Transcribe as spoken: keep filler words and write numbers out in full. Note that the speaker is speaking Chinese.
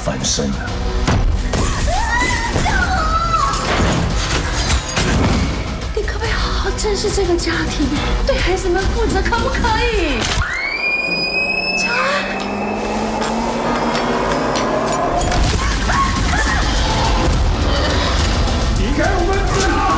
翻身了。 你可不可以好好珍视这个家庭，对孩子们负责，可不可以？